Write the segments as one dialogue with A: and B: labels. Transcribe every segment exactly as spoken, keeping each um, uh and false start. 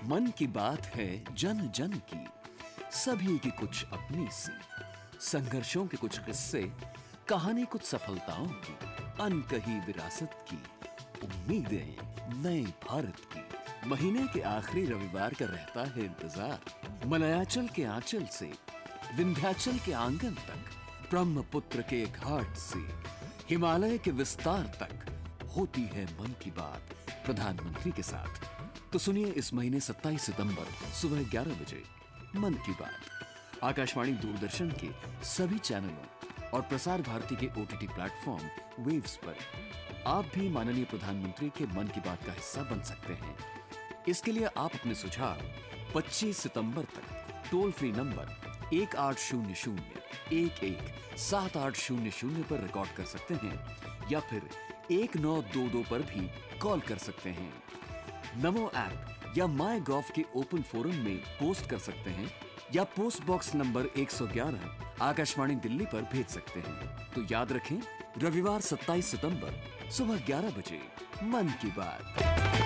A: मन की बात है जन जन की, सभी की कुछ अपनी सी, संघर्षों के कुछ किस्से, कहानी कुछ सफलताओं की, अनकही विरासत की, उम्मीदें नए भारत की। महीने के आखिरी रविवार का रहता है इंतजार, मलयाचल के आंचल से विंध्याचल के आंगन तक, ब्रह्मपुत्र के घाट से हिमालय के विस्तार तक होती है मन की बात प्रधानमंत्री के साथ। तो सुनिए इस महीने सत्ताईस सितंबर सुबह ग्यारह बजे मन की बात आकाशवाणी दूरदर्शन के सभी चैनलों और प्रसार भारती के ओटीटी प्लेटफॉर्म वेव्स पर। आप भी माननीय प्रधानमंत्री के मन की बात का हिस्सा बन सकते हैं। इसके लिए आप अपने सुझाव पच्चीस सितंबर तक टोल फ्री नंबर एक आठ शून्य शून्य एक एक सात आठ शून्य शून्य पर रिकॉर्ड कर सकते हैं या फिर एक नौ दो दो पर भी कॉल कर सकते हैं। नमो ऐप या माई गॉव के ओपन फोरम में पोस्ट कर सकते हैं या पोस्ट बॉक्स नंबर एक सौ ग्यारह आकाशवाणी दिल्ली पर भेज सकते हैं। तो याद रखें, रविवार सत्ताईस सितंबर सुबह ग्यारह बजे मन की बात।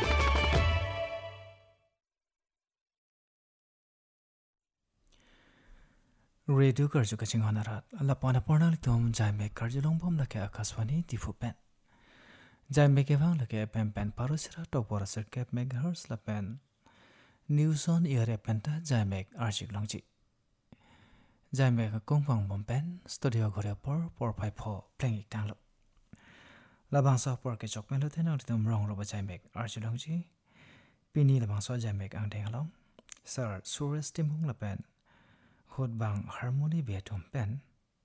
B: रेडियो कर्जु कचिंग हनारात लपना पर्नाली तुम जाइमे कर्जुलोंग बम लके आकाशवाणी दिफुपेन जाइमे के भांग लके pen pen पारोसिरा टोपोरा सरकेप megahertz लपेन news on air पेंटा जाइमे आर्जिक लंगजी जाइमे का कोंगपांग बम पेन स्टूडियो घरे पर पर फाइव फो प्लेइंग टांगलो लबांसा पर के चोक में लते ना तुम रंग रो जाइमे आर्जिक लंगजी पिनी लबांसा जाइमे आंग देंगलो सर सूरज टिमोंग लपेन खुद बांग हारमोनी बेटुम पेन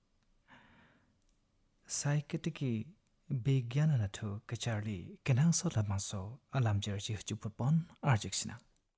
B: साइकेटिकी बेज्ञान नथु कचारली केनांग सो लबांसो अलाम जर्जी हुचुपुपन आर्जिक्सिना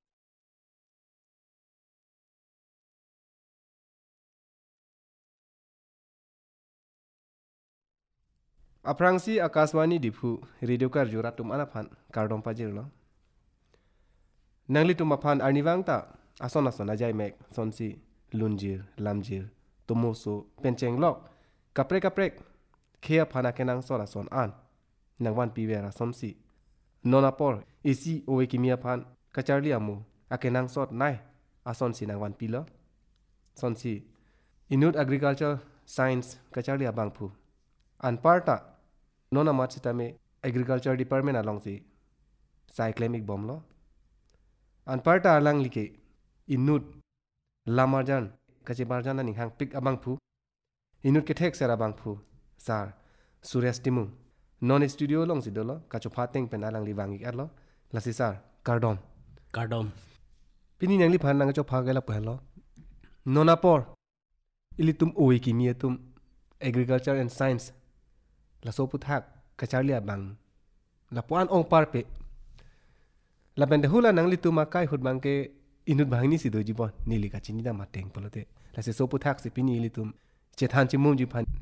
C: अप्रांसी आकाशवाणी दिफु रेडियो कार जोरा तुम आना फान कार्डों पाजिरलो नंगली तुम फान अर्निवांगता आसन आसन अजाय मेक सोनसी लुंजिर लामजिर तुमोसो पेंचेंगलोक कपरे कपरे खेया फाना केनांग सोरा सोन आन नंगवान पीवेरा सोमसी नोनापोर इसी ओवे किमिया फान कचारली आमु अकेनांग सोट नाय आसन सी नंगवान पीलो सोनसी इनुट एग्रीकल्चर साइंस कचारली आबांगफु अनपार्टा नोना माचिता में एग्रीकल्चर डिपार्टमेंट अलोंगसी साइक्लेमिक बमलो अनपार्टा अलांग लिके इनुट लामारजान कचिबारजान निहांग पिक अबांगफु इनुट के टेक सेरा बांगफु सार सुरेश टिमु नॉन स्टूडियो लोंग सिदोलो काचो फातेंग पेन अलांग लिवांगी अलो लसी सार कार्डोम
D: कार्डोम
C: पिनी नंगली फान नंग चो फागेला पहलो नोनापोर इली तुम ओई किमिया तुम एग्रीकल्चर एंड साइंस लसो पुथाक कचारलिया बांग लपुआन ओंग पारपे लबेंदे हुला नंगली तुम काय हुदबांग के इनुट भांगनी सिदो जीबो नीली का चिनीदा माटेंग पलोते लसे सो पुथाक से पिनी इली तुम चेथान चिमुम जी फान